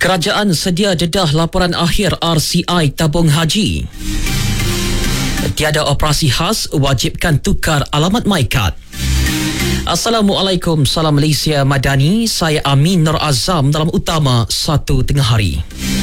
Kerajaan sedia dedah laporan akhir RCI tabung haji. Tiada operasi khas, wajibkan tukar alamat MyKad. Assalamualaikum, salam Malaysia Madani. Saya Amin Nur Azam dalam utama 1 tengah hari.